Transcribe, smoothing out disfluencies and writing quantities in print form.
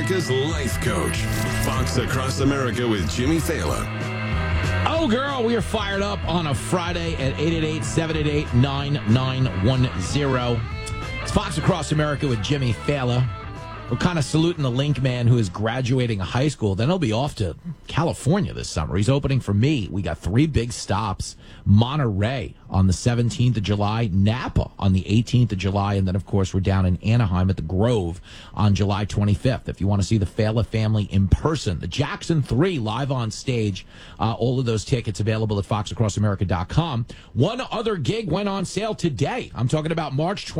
America's life coach. Fox Across America with Jimmy Fallon. Oh, girl, we are fired up on a Friday at 888-788-9910. It's Fox Across America with Jimmy Fallon. We're kind of saluting the Link man who is graduating high school. Then he'll be off to California this summer. He's opening for me. We got 3 big stops. Monterey on the 17th of July, Napa on the 18th of July, and then, of course, we're down in Anaheim at the Grove on July 25th. If you want to see the Fallon family in person, the Jackson 3 live on stage, all of those tickets available at foxacrossamerica.com. One other gig went on sale today. I'm talking about March 20th.